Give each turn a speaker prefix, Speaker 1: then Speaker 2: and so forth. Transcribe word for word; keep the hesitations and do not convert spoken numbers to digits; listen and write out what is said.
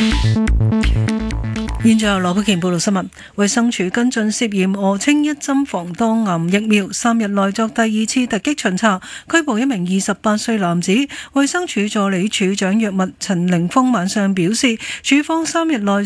Speaker 1: 現在由羅佩健報道新聞。衛生署跟進涉嫌訛稱一針防當癌疫苗，三日內作第二次突擊巡查，拘捕一名二十八歲男子。衛生署助理署長藥物陳凌峰晚上表示，署方三日內